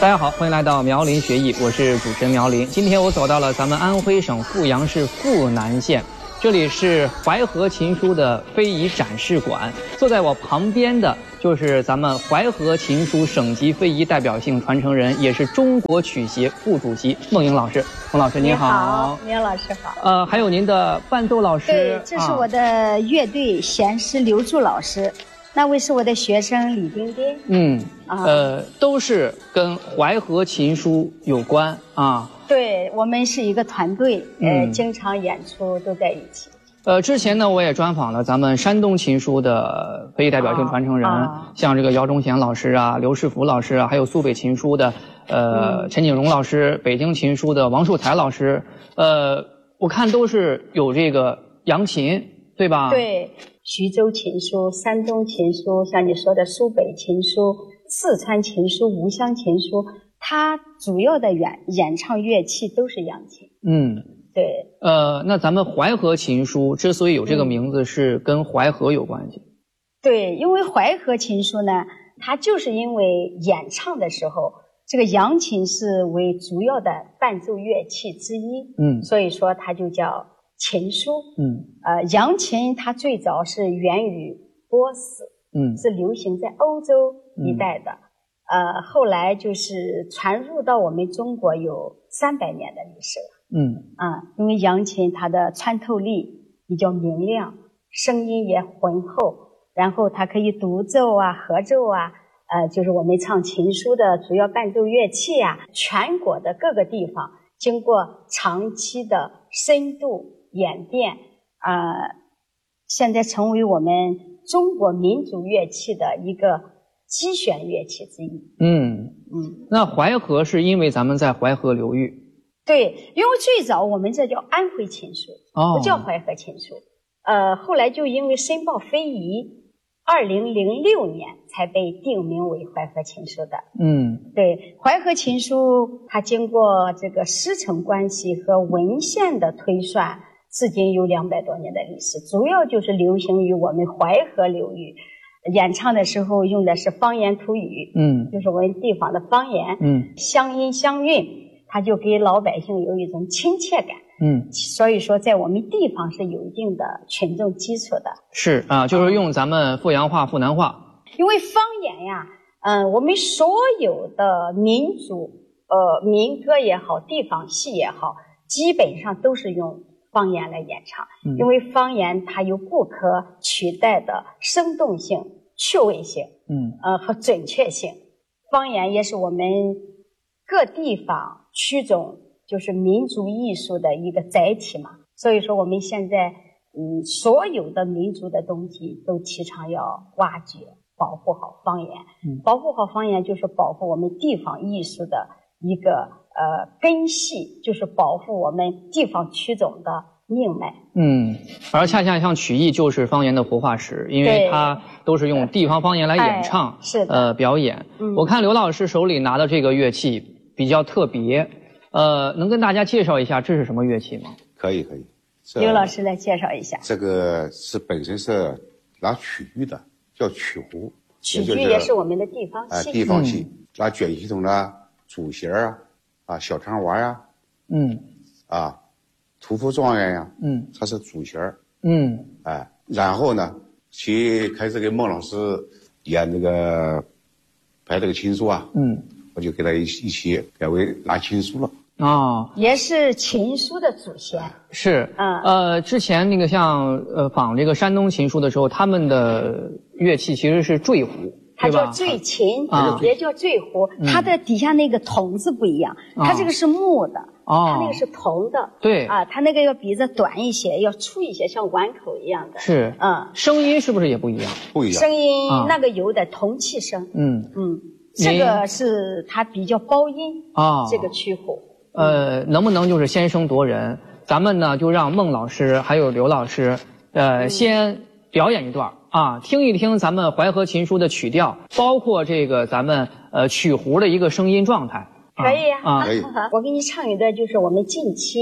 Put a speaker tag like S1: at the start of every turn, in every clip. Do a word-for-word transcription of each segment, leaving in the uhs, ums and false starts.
S1: 大家好，欢迎来到苗林学艺，我是主持人苗林。今天我走到了咱们安徽省阜阳市阜南县，这里是淮河琴书的非遗展示馆。坐在我旁边的就是咱们淮河琴书省级非遗代表性传承人，也是中国曲协副主席孟莹老师。孟老师您好。
S2: 你好，苗老师好。
S1: 呃，还有您的伴奏老师。
S2: 对，这是我的乐队弦师刘柱老师。啊，那位是我的学生李丁丁。嗯，啊、
S1: 呃，都是跟淮河琴书有关啊。
S2: 对，我们是一个团队，呃，嗯、经常演出都在一起。
S1: 呃，之前呢，我也专访了咱们山东琴书的非遗代表性传承人，啊、像这个姚忠贤老师啊、刘世福老师啊，还有苏北琴书的呃、嗯、陈景荣老师，北京琴书的王树才老师，呃，我看都是有这个扬琴，对吧？
S2: 对。徐州琴书、山东琴书，像你说的苏北琴书、四川琴书、吴湘琴书，它主要的演演唱乐器都是扬琴。嗯，对。
S1: 呃，那咱们淮河琴书之所以有这个名字，是跟淮河有关系。嗯、
S2: 对，因为淮河琴书呢，它就是因为演唱的时候，这个扬琴是为主要的伴奏乐器之一。嗯，所以说它就叫琴书。嗯，呃，扬琴它最早是源于波斯，嗯，是流行在欧洲一带的，嗯、呃，后来就是传入到我们中国有三百年的历史了。嗯，啊，因为扬琴它的穿透力比较明亮，声音也浑厚，然后它可以独奏啊、合奏啊，呃，就是我们唱琴书的主要伴奏乐器啊，全国的各个地方经过长期的深度演变，呃，现在成为我们中国民族乐器的一个机选乐器之一。嗯
S1: 嗯，那淮河是因为咱们在淮河流域。
S2: 对，因为最早我们这叫安徽琴书，哦、不叫淮河琴书。呃，后来就因为申报非遗，二零零六年才被定名为淮河琴书的。嗯，对，淮河琴书它经过这个师承关系和文献的推算，至今有两百多年的历史，主要就是流行于我们淮河流域，演唱的时候用的是方言土语，嗯，就是我们地方的方言，嗯，乡音乡韵，它就给老百姓有一种亲切感，嗯，所以说在我们地方是有一定的群众基础的。
S1: 是啊，就是用咱们阜阳话、阜南话。
S2: 因为方言呀，嗯、呃，我们所有的民族，呃，民歌也好，地方戏也好，基本上都是用方言来演唱，嗯、因为方言它有不可取代的生动性、趣味性，嗯，呃和准确性。方言也是我们各地方区种就是民族艺术的一个载体嘛。所以说我们现在，嗯，所有的民族的东西都提倡要挖掘、保护好方言。嗯，保护好方言就是保护我们地方艺术的一个呃根系，就是保护我们地方区种的命脉。嗯，
S1: 而恰恰像曲艺就是方言的活化石，因为它都是用地方方言来演唱，
S2: 哎、是的，
S1: 呃，表演。嗯，我看刘老师手里拿的这个乐器比较特别，呃，能跟大家介绍一下这是什么乐器吗？
S3: 可以，可以。
S2: 刘老师来介绍一下。
S3: 这个是本身是拿曲剧的，叫曲胡。
S2: 曲剧也是我们的地方戏。
S3: 呃、地方戏，嗯、拿卷系统的主弦啊，啊，小长娃呀、啊，嗯，啊，屠夫状元呀，嗯，它是主弦儿，嗯，哎，然后呢，去开始给孟老师演这个排这个琴书啊，嗯，我就给他一一起改为拿琴书了。
S2: 哦，也是琴书的祖先。
S1: 是，嗯，呃，之前那个像呃仿这个山东琴书的时候，他们的乐器其实是坠胡，
S2: 它叫坠琴，啊、也叫坠胡，嗯、它的底下那个筒子不一样，它这个是木的，哦，它那个是铜的，
S1: 对，
S2: 啊，它那个要比这短一些，要粗一些，像碗口一样的。
S1: 是，嗯，声音是不是也不一样？
S3: 不一样，
S2: 声音、啊、那个有点铜气声，嗯嗯，这个是它比较高音啊，这个曲胡。
S1: 呃，能不能就是先声夺人？咱们呢就让孟老师还有刘老师，呃，嗯、先表演一段啊，听一听咱们淮河琴书的曲调，包括这个咱们呃曲胡的一个声音状态。
S2: 可以呀、啊，可以。我给你唱一段，就是我们近期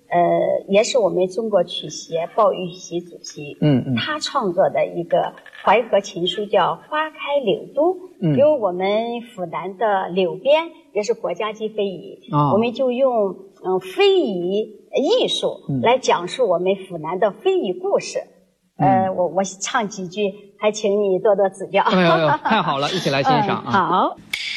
S2: 呃，也是我们中国曲协鲍玉溪主席，嗯嗯，他创作的一个淮河情书，叫《花开柳都》。嗯，因为我们府南的柳边也是国家级非遗，哦，我们就用嗯非遗艺术来讲述我们府南的非遗故事。嗯、呃，我我唱几句，还请你多多指教。
S1: 哎呦呦，太好了，一起来欣赏啊！
S2: 嗯、好。